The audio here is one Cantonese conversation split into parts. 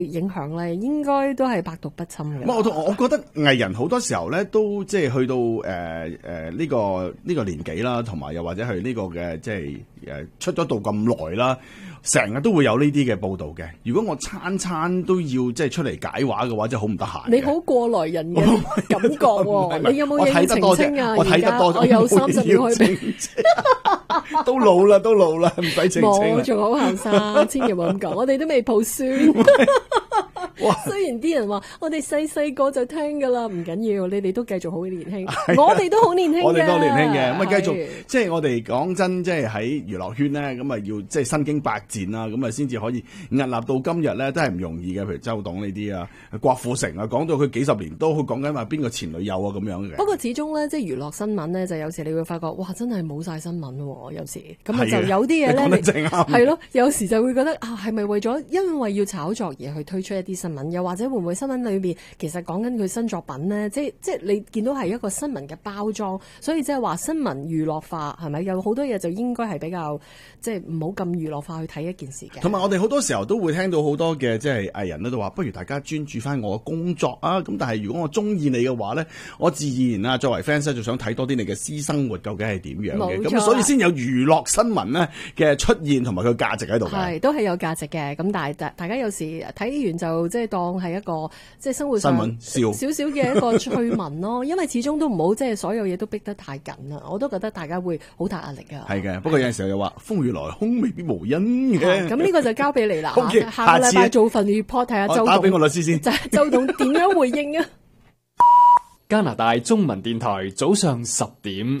影響咧，應該都係百毒不侵嘅。 我覺得藝人好多時候咧，都即係去到呢個年紀啦，同埋又或者係呢個嘅即係出咗道咁耐啦，成日都會有呢啲嘅報導嘅。如果我餐餐都要即係出嚟解話嘅話，真係好唔得閒。 你好過來人嘅感覺喎，你有冇嘢要澄清啊？ 我睇得多， 我有30秒可以俾。 都老啦，唔使澄清。 我仲好後生，千祈唔好咁講，我哋都未抱孫。雖然啲人話我哋細個就聽噶啦，唔緊要，你哋都繼續好年輕，我哋都好年輕嘅， 我哋都年輕嘅，咁啊繼續，即係我哋講真，即係喺娛樂圈咧，咁啊要即係身經百戰啦，咁啊先至可以屹立到今日咧，都係唔容易嘅。譬如周董呢啲啊，郭富城啊，講到佢幾十年都講緊話邊個前女友啊咁樣嘅。 不過始終咧，即係娛樂新聞咧，就有時你會發覺，哇，真係冇晒新聞喎，有時咁啊就有啲嘢咧，係咯，有時就會覺得啊，係咪為咗因為要炒作而去推出一啲新聞，又或者會唔會新聞裏邊其實講緊佢新作品咧？即係你見到係一個新聞嘅包裝，所以即係話新聞娛樂化係咪？有好多嘢就應該係比較即係唔好咁娛樂化去睇一件事嘅。 同埋我哋好多時候都會聽到好多嘅即係藝人咧都話，不如大家專注翻我嘅工作啊！咁但係如果我中意你嘅話咧，我自然啊作為 fans 就想睇多啲你嘅私生活究竟係點樣嘅，咁所以先有娛樂新聞咧嘅出現同埋佢價值喺度嘅。 係都係有價值嘅，咁但係大家有時睇完就即係當係一個即係生活上新聞少少嘅一個趣聞咯，因為始終都唔好即係所有嘢都逼得太緊啦，我都覺得大家會好大壓力㗎。 係嘅，不過有陣時候又話風雨來空未必無因嘅。 咁呢個就交俾你啦。 Okay， 下個禮拜做份 report 睇下周董。 打俾我律師先。 就係周董點樣回應啊？ 加拿大中文電台早上10點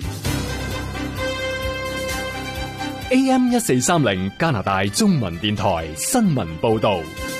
AM 1430加拿大中文電台新聞報道。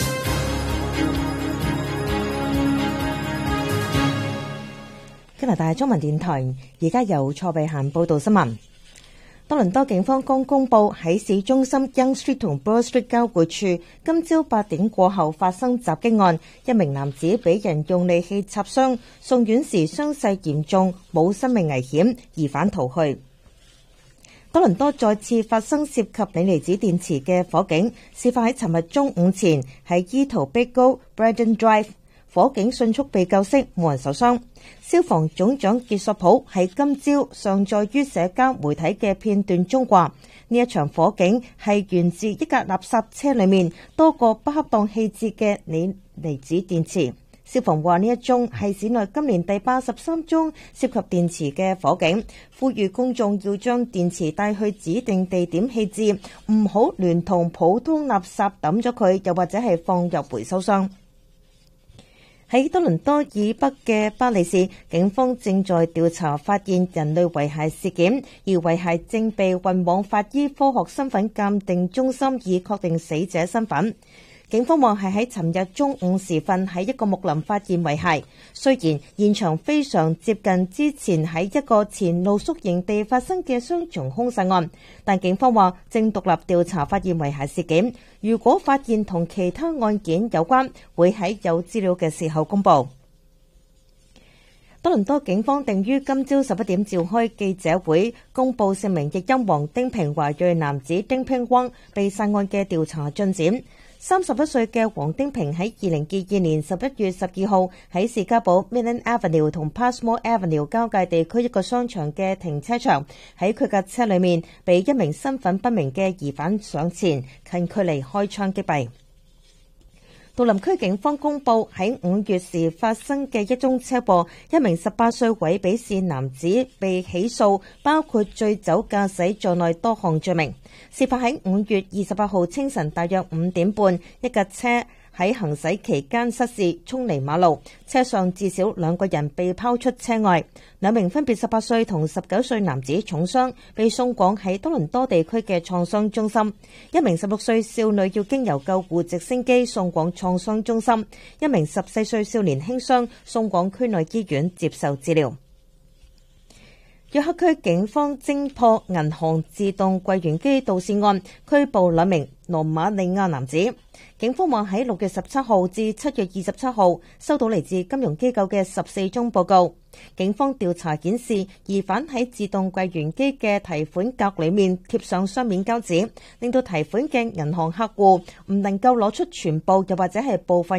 加拿大中文電台而家由蔡碧嫻報道新聞。多倫多警方剛公布喺市中心 Yonge Street 同 Bloor Street 交匯處，今朝8點過後發生襲擊案，一名男子俾人用利器插傷，送院時傷勢嚴重，冇生命危險，疑犯逃去。多倫多再次發生涉及鋰離子電池嘅火警，事發喺尋日中午前喺伊圖碧高 Braden Drive。火警迅速被救熄，冇人受傷。消防總長傑索普喺今朝上載於社交媒體嘅片段中話，呢一場火警係源自一架垃圾車裏面多個不恰當棄置嘅鋰離子電池。消防話呢一宗係市內今年第83宗涉及電池嘅火警，呼籲公眾要將電池帶去指定地點棄置，唔好聯同普通垃圾抌咗佢，又或者係放入回收箱。喺多倫多以北嘅巴利市，警方正在調查發現人類遺骸事件，而遺骸正被運往法醫科學身份鑑定中心以確定死者身份。警方話係喺尋日中午時分喺一個木林發現遺骸，雖然現場非常接近之前喺一個前露宿營地發生嘅雙重兇殺案，但警方話正獨立調查發現遺骸事件，如果發現同其他案件有關，會喺有資料嘅時候公佈。多倫多警方定於今朝11點召開記者會，公佈4名譯音王丁平華裔男子丁平汪被殺案嘅調查進展。31歲嘅黃丁平喺2022年11月12號喺士嘉堡 Midland Avenue 同 Passmore Avenue 交界地區一個商場嘅停車場，喺佢架車裏面被一名身份不明嘅疑犯上前近距離開槍擊斃。杜林區警方公佈喺5月時發生嘅一宗車禍，一名18歲韋比士男子被起訴，包括醉酒駕駛在內多項罪名。事發喺5月28號清晨大約5點半，一架車喺行駛期間失事衝離馬路，車上至少2個人被拋出車外，2名分別18歲同19歲男子重傷，被送往喺多倫多地區嘅創傷中心。一名16歲少女要經由救護直升機送往創傷中心，一名14歲少年輕傷送往區內醫院接受治療。約克區警方偵破銀行自動櫃員機盜竊案，拘捕2名羅馬利亞男子。警方話喺6月17號至7月27號收到嚟自金融機構嘅14宗報告。警方調查顯示，疑犯喺自動櫃員機嘅提款格裏面貼上雙面膠紙，令到提款嘅銀行客戶唔能夠攞出全部又或者係部分